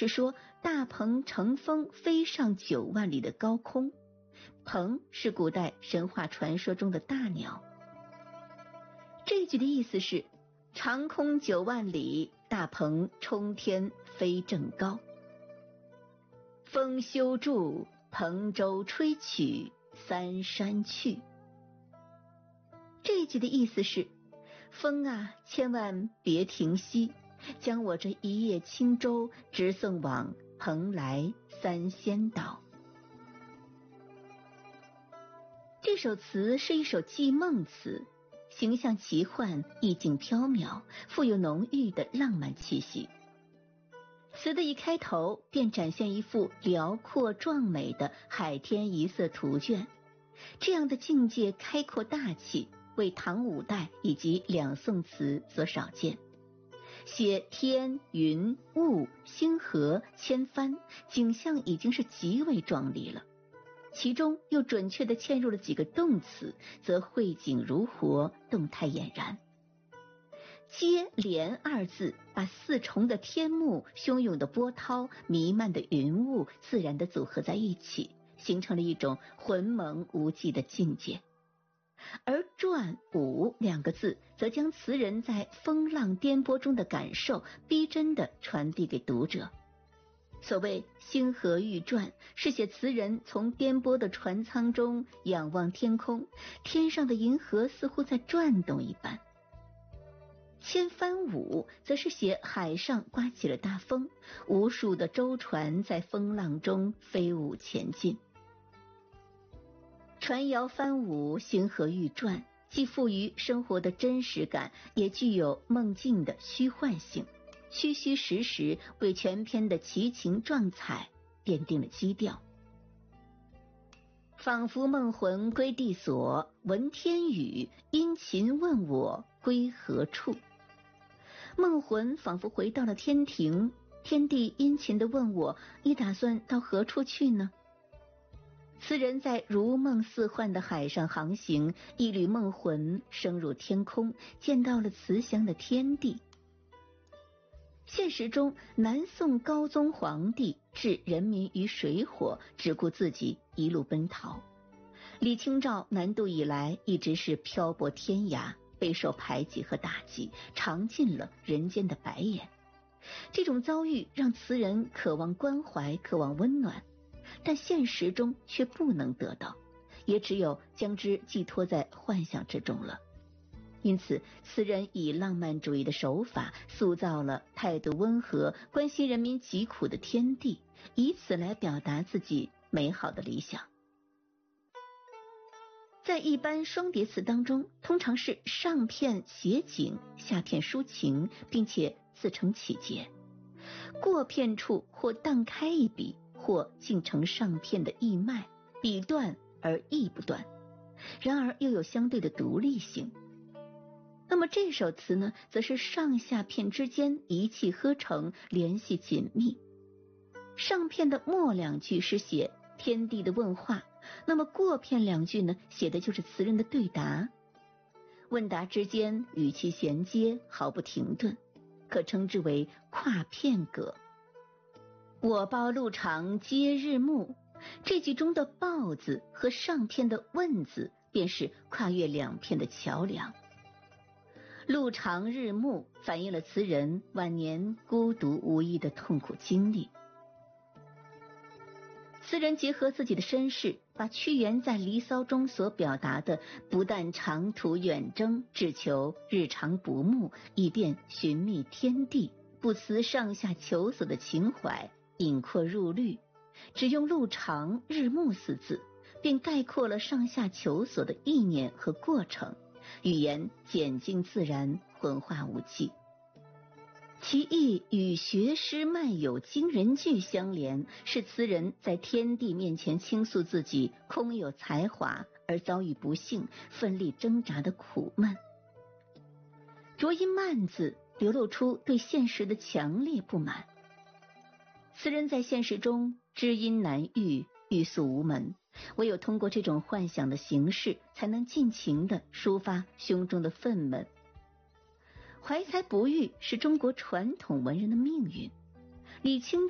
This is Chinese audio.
是说大鹏乘风飞上9万里的高空，鹏是古代神话传说中的大鸟。这句的意思是长空9万里，大鹏冲天飞正高。风休住，蓬舟吹取三山去。这句的意思是风啊，千万别停息，将我这一叶轻舟直送往蓬莱三仙岛。这首词是一首寄梦词，形象奇幻，意境飘渺，富有浓郁的浪漫气息。词的一开头便展现一幅辽阔壮美的海天一色图卷，这样的境界开阔大气，为唐五代以及两宋词所少见。写天云雾星河千帆，景象已经是极为壮丽了，其中又准确地嵌入了几个动词，则绘景如活，动态俨然。接连二字把四重的天幕、汹涌的波涛、弥漫的云雾自然地组合在一起，形成了一种浑蒙无际的境界。而转舞2个字则将词人在风浪颠簸中的感受逼真地传递给读者。所谓星河欲转，是写词人从颠簸的船舱中仰望天空，天上的银河似乎在转动一般。千帆舞则是写海上刮起了大风，无数的舟船在风浪中飞舞前进。船摇帆舞，星河欲转，既富于生活的真实感，也具有梦境的虚幻性，虚虚实实为全篇的奇情壮彩奠定了基调。仿佛梦魂归地所，闻天语，殷勤问我归何处。梦魂仿佛回到了天庭，天帝殷勤地问我，你打算到何处去呢？词人在如梦似幻的海上航行，一缕梦魂升入天空，见到了慈祥的天地。现实中，南宋高宗皇帝置人民于水火，只顾自己一路奔逃。李清照南渡以来，一直是漂泊天涯，备受排挤和打击，尝尽了人间的白眼。这种遭遇让词人渴望关怀，渴望温暖，但现实中却不能得到，也只有将之寄托在幻想之中了。因此，词人以浪漫主义的手法塑造了态度温和、关心人民疾苦的天地，以此来表达自己美好的理想。在一般双叠词当中，通常是上片写景，下片抒情，并且自成起节。过片处或荡开一笔，或竟成上片的意脉，笔断而意不断，然而又有相对的独立性。那么这首词呢，则是上下片之间一气呵成，联系紧密。上片的末2句是写天地的问话，那么过片2句呢，写的就是词人的对答。问答之间语气衔接，毫不停顿，可称之为跨片格。我报路长接日暮，这句中的报字和上片的问字便是跨越2片的桥梁。路长日暮反映了词人晚年孤独无依的痛苦经历。词人结合自己的身世，把屈原在《离骚》中所表达的不但长途远征，只求日长不暮，以便寻觅天地，不辞上下求索的情怀引括入律，只用路长日暮4字，便概括了上下求索的意念和过程，语言简净自然，浑化无际。其意与学诗漫友惊人句相连，是词人在天地面前倾诉自己空有才华而遭遇不幸，奋力挣扎的苦闷。着音慢字流露出对现实的强烈不满。词人在现实中知音难遇，欲诉无门，唯有通过这种幻想的形式，才能尽情地抒发胸中的愤懑。怀才不遇是中国传统文人的命运。李清